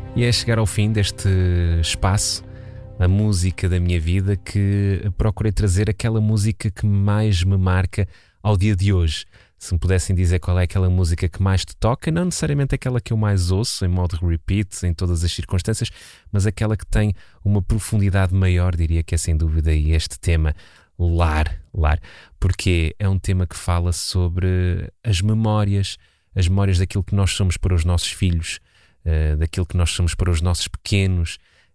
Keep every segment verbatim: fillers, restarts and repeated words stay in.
E é chegar ao fim deste espaço, a música da minha vida, que procurei trazer aquela música que mais me marca ao dia de hoje. Se me pudessem dizer qual é aquela música que mais te toca, não necessariamente aquela que eu mais ouço em modo repeat, em todas as circunstâncias, mas aquela que tem uma profundidade maior, diria que é sem dúvida este tema, Lar, Lar, porque é um tema que fala sobre as memórias, as memórias daquilo que nós somos para os nossos filhos, uh, daquilo que nós somos para os nossos pequenos,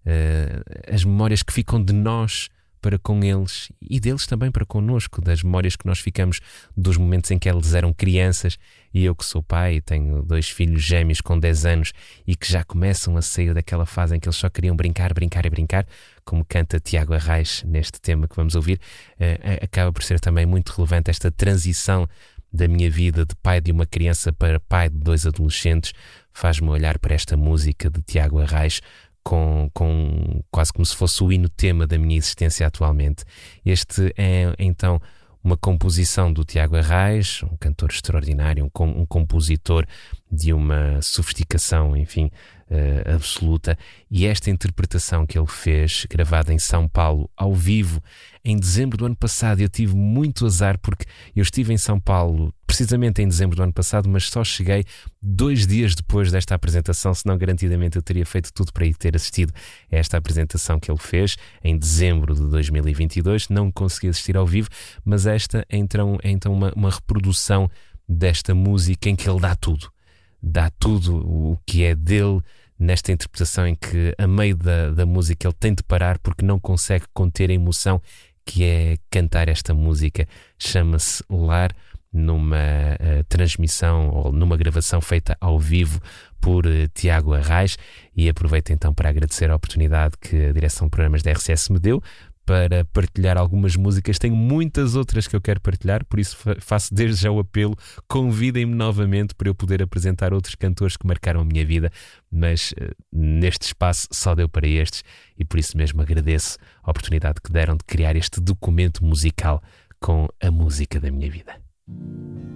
uh, as memórias que ficam de nós para com eles e deles também para connosco, das memórias que nós ficamos dos momentos em que eles eram crianças. E eu que sou pai e tenho dois filhos gêmeos com dez anos e que já começam a sair daquela fase em que eles só queriam brincar, brincar e brincar, como canta Tiago Arraes neste tema que vamos ouvir, uh, acaba por ser também muito relevante esta transição da minha vida de pai de uma criança para pai de dois adolescentes. Faz-me olhar para esta música de Tiago Arraes Com, com quase como se fosse o hino-tema da minha existência atualmente. Este é então uma composição do Tiago Arraes, um cantor extraordinário, um, um compositor de uma sofisticação, enfim, uh, absoluta. E esta interpretação que ele fez, gravada em São Paulo, ao vivo, em dezembro do ano passado, eu tive muito azar porque eu estive em São Paulo precisamente em dezembro do ano passado, mas só cheguei dois dias depois desta apresentação, senão garantidamente eu teria feito tudo para ir ter assistido a esta apresentação que ele fez em dezembro de dois mil e vinte e dois. Não consegui assistir ao vivo, mas esta é então, é então uma, uma reprodução desta música em que ele dá tudo. Dá tudo o que é dele nesta interpretação em que a meio da, da música ele tem de parar porque não consegue conter a emoção que é cantar esta música. Chama-se Lar, numa uh, transmissão ou numa gravação feita ao vivo por uh, Tiago Arraes. E aproveito então para agradecer a oportunidade que a direção de programas da R C S me deu para partilhar algumas músicas. Tenho muitas outras que eu quero partilhar, por isso fa- faço desde já o apelo, convidem-me novamente para eu poder apresentar outros cantores que marcaram a minha vida, mas uh, neste espaço só deu para estes e por isso mesmo agradeço a oportunidade que deram de criar este documento musical com a música da minha vida.